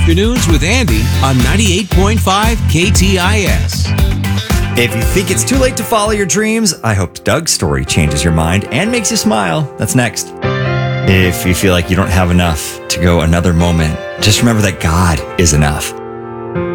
Afternoons with Andy on 98.5 KTIS. If you think it's too late to follow your dreams, I hope Doug's story changes your mind and makes you smile. That's next. If you feel like you don't have enough to go another moment, just remember that God is enough.